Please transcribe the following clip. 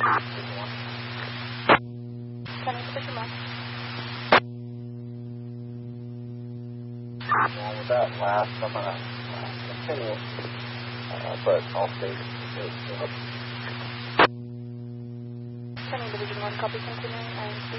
Turning Division 1. Along with that last, I'm going to continue, but I'll stay. Turning Division 1, copy, continuing, and